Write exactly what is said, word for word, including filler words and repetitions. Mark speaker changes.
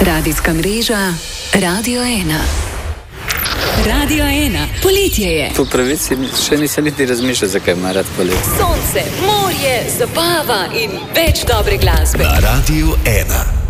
Speaker 1: Radijska mreža Radio ena.
Speaker 2: Radio ena. Poletje je.
Speaker 3: Po pravici še nisem niti razmišljal, zakaj ima rad poletje.
Speaker 2: Sonce, morje, zabava in več dobre glasbe.
Speaker 4: Na Radio ena.